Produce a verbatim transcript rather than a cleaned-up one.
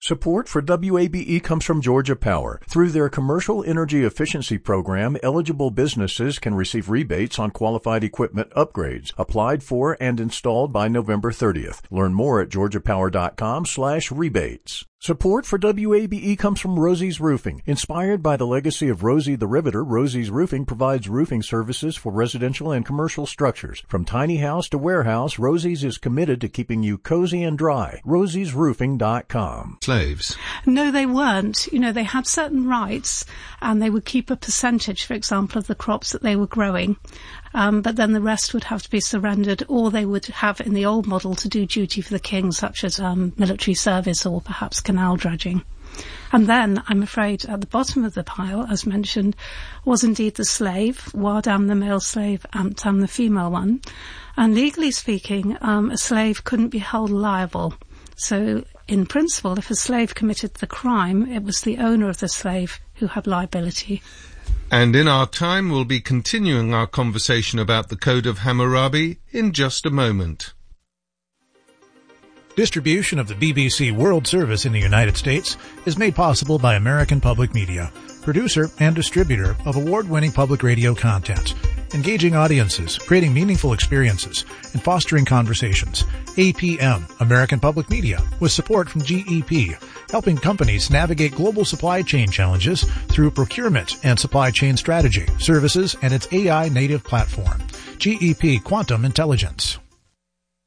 Support for W A B E comes from Georgia Power. Through their Commercial Energy Efficiency Program, eligible businesses can receive rebates on qualified equipment upgrades, applied for and installed by November thirtieth. Learn more at georgiapower.com slash rebates. Support for W A B E comes from Rosie's Roofing. Inspired by the legacy of Rosie the Riveter, Rosie's Roofing provides roofing services for residential and commercial structures. From tiny house to warehouse, Rosie's is committed to keeping you cozy and dry. rosies roofing dot com. Slaves? No, they weren't. You know, they had certain rights, and they would keep a percentage, for example, of the crops that they were growing. Um, but then the rest would have to be surrendered, or they would have, in the old model, to do duty for the king, such as um, military service or perhaps canal dredging. And then, I'm afraid, at the bottom of the pile, as mentioned, was indeed the slave, Wadam the male slave, Amtam the female one. And legally speaking, um, a slave couldn't be held liable. So, in principle, if a slave committed the crime, it was the owner of the slave who had liability. And in our time, we'll be continuing our conversation about the Code of Hammurabi in just a moment. Distribution of the B B C World Service in the United States is made possible by American Public Media, producer and distributor of award-winning public radio content, engaging audiences, creating meaningful experiences, and fostering conversations. A P M, American Public Media, with support from G E P, helping companies navigate global supply chain challenges through procurement and supply chain strategy, services, and its A I native platform. G E P Quantum Intelligence.